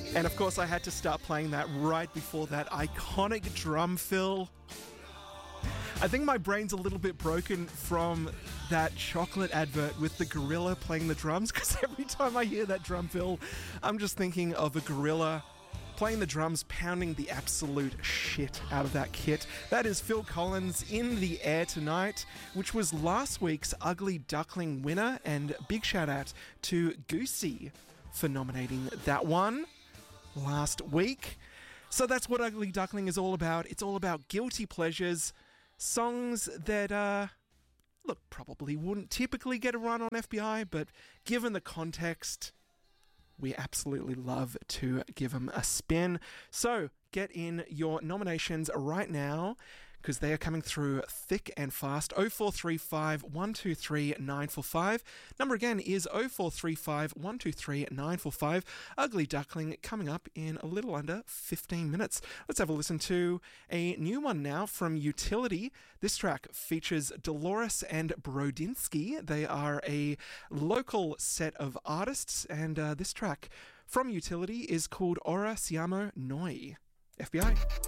And of course I had to start playing that right before that iconic drum fill. I think my brain's a little bit broken from that chocolate advert with the gorilla playing the drums, because every time I hear that drum fill, I'm just thinking of a gorilla playing the drums, pounding the absolute shit out of that kit. That is Phil Collins, In the Air Tonight, which was last week's Ugly Duckling winner, and big shout out to Goosey for nominating that one last week. So that's what Ugly Duckling is all about. It's all about guilty pleasures, songs that, look, probably wouldn't typically get a run on FBI, but given the context, we absolutely love to give them a spin. So get in your nominations right now, because they are coming through thick and fast. 0435 123 945. Number again is 0435 123 945. Ugly Duckling coming up in a little under 15 minutes. Let's have a listen to a new one now from Utility. This track features Dolores and Brodinski. They are a local set of artists, and this track from Utility is called Ora Siamo Noi. FBI.